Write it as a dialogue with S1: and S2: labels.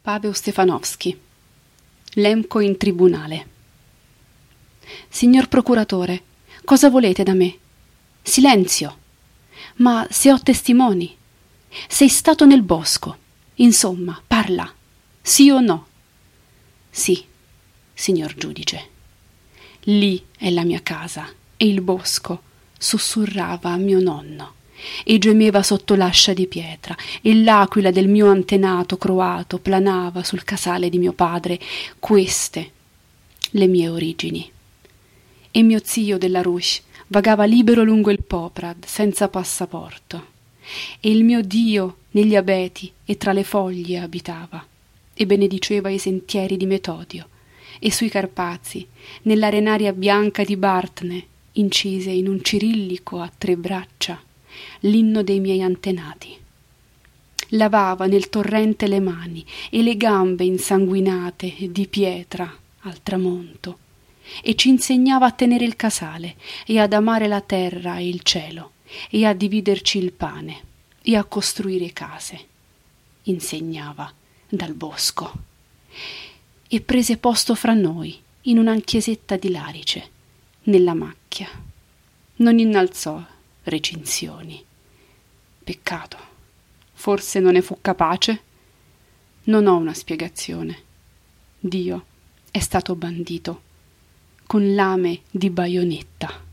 S1: Paweł Stefanowski. Lemco in tribunale. Signor procuratore, cosa volete da me? Silenzio! Ma se ho testimoni. Sei stato nel bosco. Insomma, parla. Sì o no? Sì, signor giudice. Lì è la mia casa e il bosco sussurrava a mio nonno e gemeva sotto l'ascia di pietra e l'aquila del mio antenato croato planava sul casale di mio padre. Queste le mie origini. E mio zio della Rush vagava libero lungo il Poprad senza passaporto e il mio Dio negli abeti e tra le foglie abitava e benediceva i sentieri di Metodio e sui Carpazi nell'arenaria bianca di Bartne incise in un cirillico a 3 braccia l'inno dei miei antenati. Lavava nel torrente le mani e le gambe insanguinate di pietra al tramonto e ci insegnava a tenere il casale e ad amare la terra e il cielo e a dividerci il pane e a costruire case. Insegnava dal bosco e prese posto fra noi in una chiesetta di Larice nella macchia. Non innalzò recinzioni. Peccato. Forse non ne fu capace? Non ho una spiegazione. Dio è stato bandito con lame di baionetta.